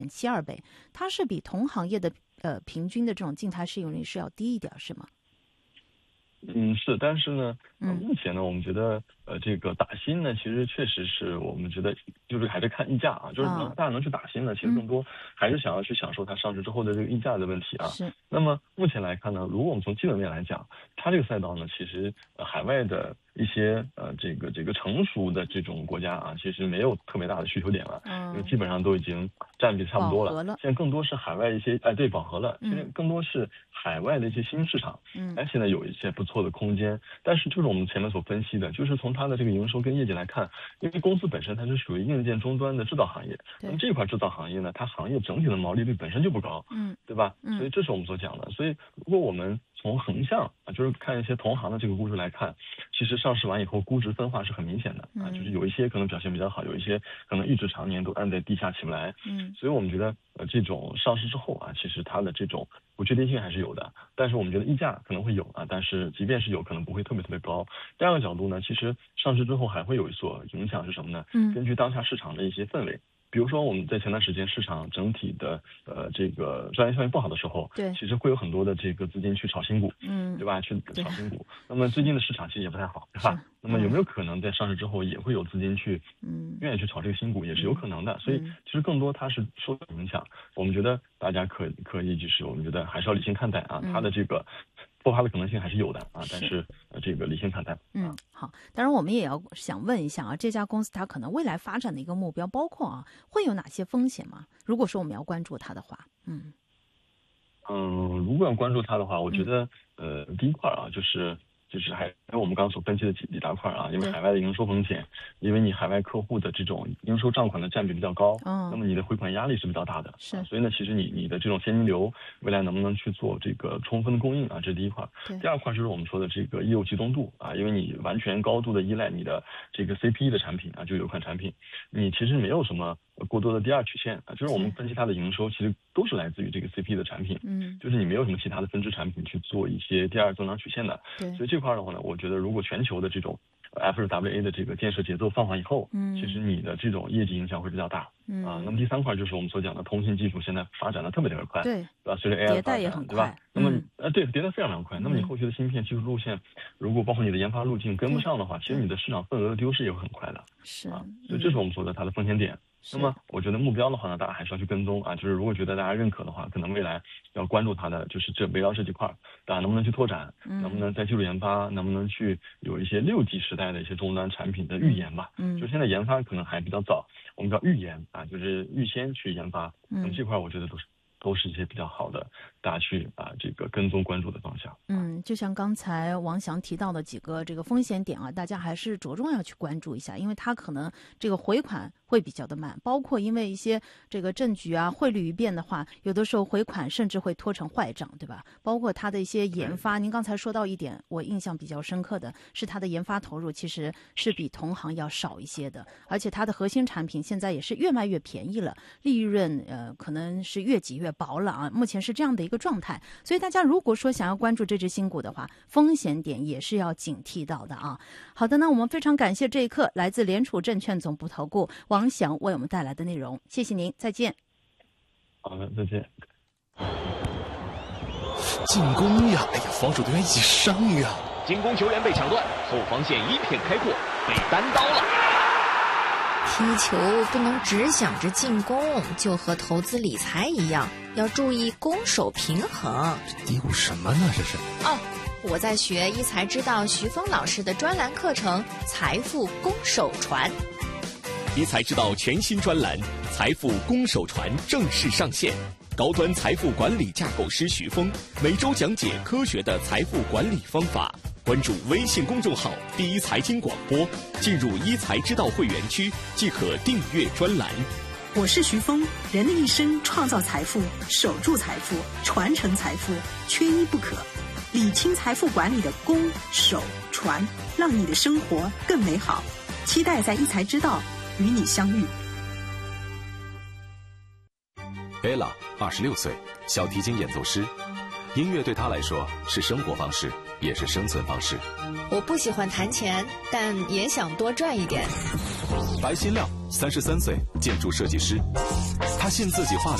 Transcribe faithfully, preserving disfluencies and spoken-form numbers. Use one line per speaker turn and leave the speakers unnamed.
七二倍，它是比同行业的呃平均的这种静态市盈率是要低一点，是吗？
嗯，是，但是呢，呃，目前呢，我们觉得，呃，这个打新呢，其实确实是我们觉得，就是还是看溢价啊，就是能大家能去打新呢，其实更多还是想要去享受它上市之后的这个溢价的问题啊。
是。
那么目前来看呢，如果我们从基本面来讲，它这个赛道呢，其实呃海外的一些呃这个这个成熟的这种国家啊，其实没有特别大的需求点了，
嗯、
因为基本上都已经占比差不多了。
了
现在更多是海外一些，哎，对，饱和了。其实更多是海外的一些新市场，嗯，哎，现在有一些不错的空间。但是就是我们前面所分析的，就是从它的这个营收跟业绩来看，因为公司本身它是属于硬件终端的制造行业，那么这块制造行业呢，它行业整体的毛利率本身就不高，嗯，对吧？嗯，所以这是我们所讲的。所以如果我们从横向啊，就是看一些同行的这个估值来看，其实上市完以后估值分化是很明显的啊，就是有一些可能表现比较好，有一些可能一直常年都按在地下起不来。嗯，所以我们觉得呃这种上市之后啊，其实它的这种不确定性还是有的，但是我们觉得溢价可能会有啊，但是即便是有可能不会特别特别高。第二个角度呢，其实上市之后还会有所影响是什么呢？嗯，根据当下市场的一些氛围。比如说我们在前段时间市场整体的呃这个专业效应不好的时候，对，其实会有很多的这个资金去炒新股，嗯，对吧？去炒新股。那么最近的市场其实也不太好，对吧？那么有没有可能在上市之后也会有资金去，嗯，愿意去炒这个新股，也是有可能的。所以其实更多它是受影响。我们觉得大家可可以就是我们觉得还是要理性看待啊，它的这个爆发的可能性还是有的啊，但是呃这个理性看待。
嗯，好。当然我们也要想问一下啊，这家公司它可能未来发展的一个目标包括啊，会有哪些风险吗？如果说我们要关注它的话，嗯
嗯，如果要关注它的话，我觉得、嗯、呃第一块啊就是。就是还有我们刚刚所分析的几几大块啊，因为海外的营收风险，因为你海外客户的这种应收账款的占比比较高，嗯，那么你的回款压力是比较大的，是、啊，所以呢，其实你你的这种现金流未来能不能去做这个充分的供应啊，这是第一块。第二块就是我们说的这个业务集中度啊，因为你完全高度的依赖你的这个 C P E 的产品啊，就有款产品，你其实没有什么过多的第二曲线啊，就是我们分析它的营收其实都是来自于这个 C P E 的产品，嗯，就是你没有什么其他的分支产品去做一些第二增长曲线的，对，所以这块的话呢，我觉得如果全球的这种 F W A 的这个建设节奏放缓以后，嗯，其实你的这种业绩影响会比较大，嗯啊。那么第三块就是我们所讲的通信技术现在发展的特别特别快，对，对吧？随着 A I
迭代也很快，
对吧？那么你呃对迭代非常非常快，那么你后续的芯片技术路线，如果包括你的研发路径跟不上的话，其实你的市场份额的丢失也会很快的，是啊。所以这是我们说的它的风险点。那么我觉得目标的话呢，大家还是要去跟踪啊，就是如果觉得大家认可的话，可能未来要关注它的就是这围绕这几块，大家能不能去拓展，嗯、能不能在技术研发，能不能去有一些六 G 时代的一些终端产品的预研吧，嗯，就现在研发可能还比较早，我们叫预研啊，就是预先去研发，嗯，那么这块我觉得都是。都是一些比较好的，大家去啊这个跟踪关注的方向。
嗯，就像刚才王翔提到的几个这个风险点啊，大家还是着重要去关注一下，因为它可能这个回款会比较的慢，包括因为一些这个政局啊、汇率一变的话，有的时候回款甚至会拖成坏账，对吧？包括它的一些研发，您刚才说到一点，我印象比较深刻的是它的研发投入其实是比同行要少一些的，而且它的核心产品现在也是越卖越便宜了，利润呃可能是越挤越薄了啊，目前是这样的一个状态，所以大家如果说想要关注这只新股的话，风险点也是要警惕到的啊。好的，那我们非常感谢这一刻来自联储证券总部投顾王翔为我们带来的内容，谢谢您，再见。
好的，再见。
进攻呀！哎呀，防守队员一起上呀！
进攻球员被抢断，后防线一片开阔，被单刀了。
踢球不能只想着进攻，就和投资理财一样，要注意攻守平衡。
嘀咕什么呢？这是
哦，我在学一财之道徐峰老师的专栏课程《财富攻守传》。
一财之道全新专栏《财富攻守传》正式上线，高端财富管理架构师徐峰每周讲解科学的财富管理方法。关注微信公众号“第一财经广播”，进入一财之道会员区即可订阅专栏。
我是徐峰，人的一生创造财富、守住财富、传承财富，缺一不可。理清财富管理的攻、守、传，让你的生活更美好。期待在一财之道与你相遇。
Ella 二十六岁，小提琴演奏师。音乐对她来说是生活方式，也是生存方式。
我不喜欢弹钱，但也想多赚一点。
白新亮，三十三岁，建筑设计师。他信自己画的